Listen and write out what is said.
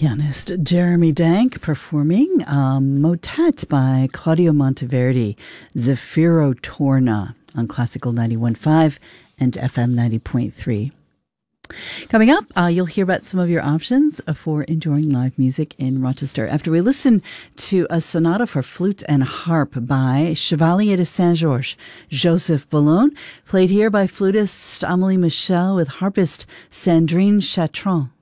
Pianist Jeremy Dank performing Motet by Claudio Monteverdi, Zafiro Torna on Classical 91.5 and FM 90.3. Coming up, you'll hear about some of your options for enjoying live music in Rochester after we listen to a sonata for flute and harp by Chevalier de Saint-Georges, Joseph Boulogne, played here by flutist Amélie Michel with harpist Sandrine Chatron.